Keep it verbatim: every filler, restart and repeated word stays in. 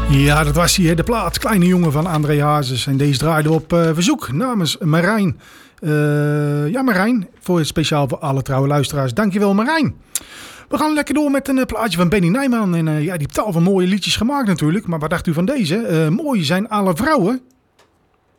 Ja, dat was hij, de plaat Kleine Jongen van André Hazes. En deze draaide we op uh, verzoek namens Marijn. Uh, ja, Marijn, voor, speciaal voor alle trouwe luisteraars. Dankjewel, Marijn. We gaan lekker door met een uh, plaatje van Benny Nijman. En uh, ja, die heeft tal van mooie liedjes gemaakt natuurlijk. Maar wat dacht u van deze? Uh, mooi zijn alle vrouwen.